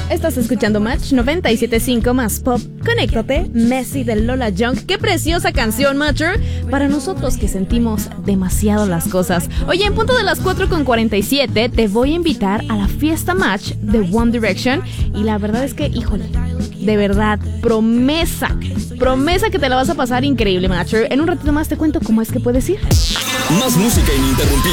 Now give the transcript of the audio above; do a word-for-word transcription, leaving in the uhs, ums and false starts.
Estás escuchando Match noventa y siete punto cinco más pop. Conéctate, Messi de Lola Young. Qué preciosa canción, Matcher, para nosotros que sentimos demasiado las cosas. Oye, en punto de las cuatro con cuarenta y siete te voy a invitar a la fiesta Match de One Direction. Y la verdad es que, híjole, de verdad, promesa, promesa que te la vas a pasar increíble, Matcher. En un ratito más te cuento cómo es que puedes ir. Más música ininterrumpida.